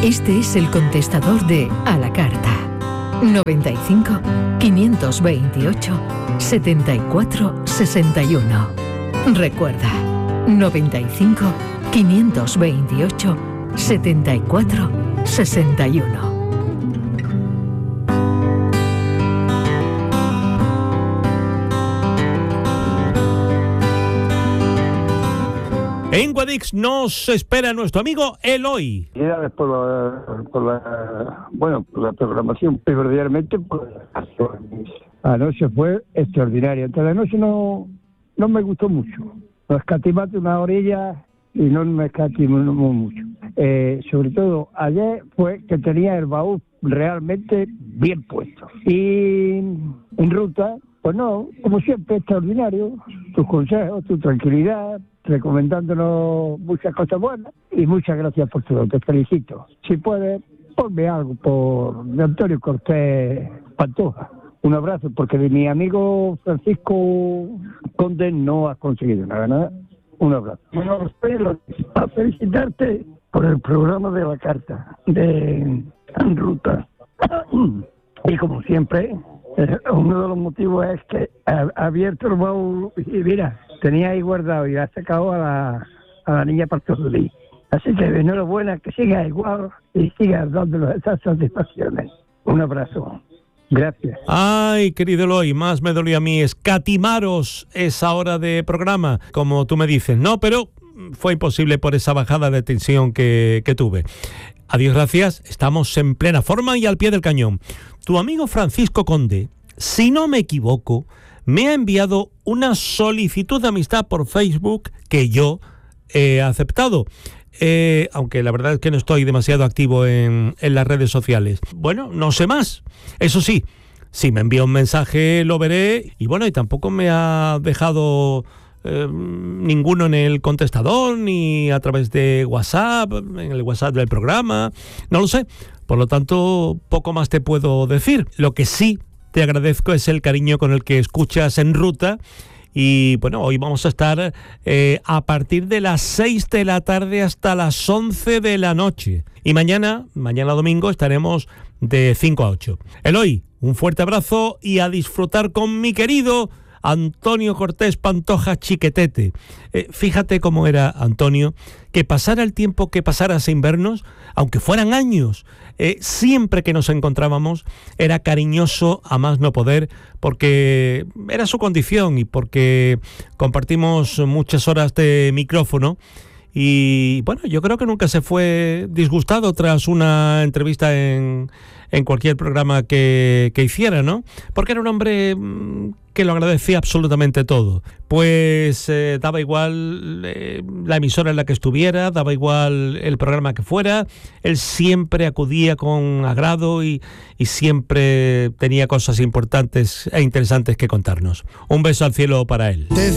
Este es el contestador de A la Carta. 95 528 74 61. Recuerda, 95 528 74 61. En Guadix nos espera nuestro amigo Eloy. Felicidades por la programación, primordialmente por la anoche fue extraordinaria. Hasta la noche no me gustó mucho. Nos escatimate una orilla y no me escatimó mucho. Sobre todo ayer fue que tenía el baúl realmente bien puesto. Y en ruta, pues no, como siempre, extraordinario. Tus consejos, tu tranquilidad, recomendándonos muchas cosas buenas y muchas gracias por todo, te felicito. Si puedes, ponme algo de Antonio Cortés Pantoja. Un abrazo, porque de mi amigo Francisco Conde no has conseguido nada. Un abrazo. Bueno, espero a felicitarte por el programa de la carta de En Ruta. Y como siempre, uno de los motivos es que ha abierto el baúl y mira, tenía ahí guardado y ha sacado a la niña Pastorelli. Así que enhorabuena, que siga igual y siga dándonos esas satisfacciones. Un abrazo. Gracias. Ay, querido Eloy, más me dolió a mí escatimaros esa hora de programa, como tú me dices, ¿no? Pero fue imposible por esa bajada de tensión que tuve. Adiós, gracias, estamos en plena forma y al pie del cañón. Tu amigo Francisco Conde, si no me equivoco, me ha enviado una solicitud de amistad por Facebook que yo he aceptado. Aunque la verdad es que no estoy demasiado activo en las redes sociales. Bueno, no sé más. Eso sí, si me envía un mensaje lo veré. Y bueno, y tampoco me ha dejado ninguno en el contestador, ni a través de WhatsApp, en el WhatsApp del programa. No lo sé. Por lo tanto, poco más te puedo decir. Lo que sí te agradezco es el cariño con el que escuchas En Ruta. Y bueno, hoy vamos a estar a partir de las 6 de la tarde hasta las 11 de la noche. Y mañana domingo, estaremos de 5 a 8. Eloy, un fuerte abrazo y a disfrutar con mi querido Antonio Cortés Pantoja Chiquetete. Fíjate cómo era Antonio, que pasara el tiempo que pasara sin vernos, aunque fueran años, siempre que nos encontrábamos era cariñoso a más no poder, porque era su condición y porque compartimos muchas horas de micrófono. Y bueno, yo creo que nunca se fue disgustado tras una entrevista en cualquier programa que hiciera, ¿no? Porque era un hombre que lo agradecía absolutamente todo. Pues daba igual la emisora en la que estuviera, daba igual el programa que fuera, él siempre acudía con agrado y siempre tenía cosas importantes e interesantes que contarnos. Un beso al cielo para él.